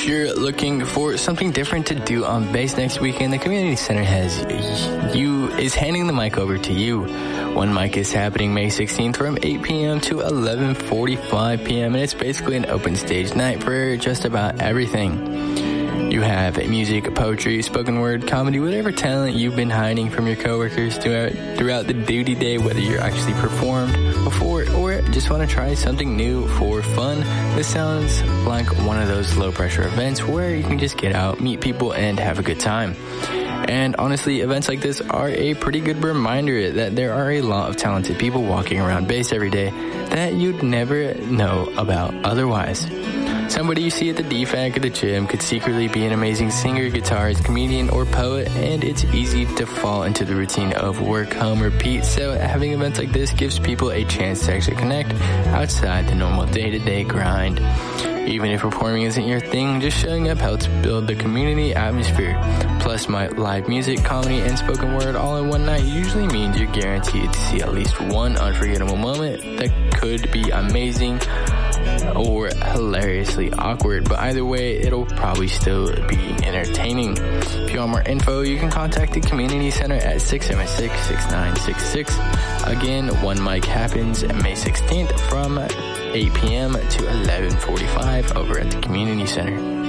If you're looking for something different to do on bass next weekend, the Community Center is handing the mic over to you. One mic is happening May 16th from 8 p.m. to 11:45 p.m. and it's basically an open stage night for just about everything. You have music, poetry, spoken word, comedy, whatever talent you've been hiding from your coworkers throughout the duty day, whether you're actually performed before or just want to try something new for fun. This sounds like one of those low-pressure events where you can just get out, meet people, and have a good time. And honestly, events like this are a pretty good reminder that there are a lot of talented people walking around bass every day that you'd never know about otherwise. Somebody you see at the DFAC or the gym could secretly be an amazing singer, guitarist, comedian, or poet, and it's easy to fall into the routine of work, home, repeat. So having events like this gives people a chance to actually connect outside the normal day-to-day grind. Even if performing isn't your thing, just showing up helps build the community atmosphere. Plus, my live music, comedy, and spoken word all in one night usually means you're guaranteed to see at least one unforgettable moment that could be amazing or hilariously awkward, but either way, it'll probably still be entertaining. If you want more info, you can contact the Community Center at 676-6966. Again, one mic happens May 16th from 8 p.m. to 11:45 over at the Community Center.